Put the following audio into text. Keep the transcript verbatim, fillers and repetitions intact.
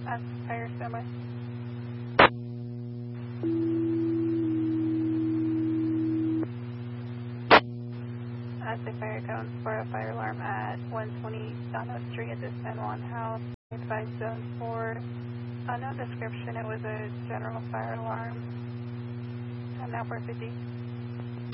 As fire standby. As a fire comes for a fire alarm at one twenty Donut Street at the San Juan House. By zone four. Unknown description, it was a general fire alarm. And now four fifty.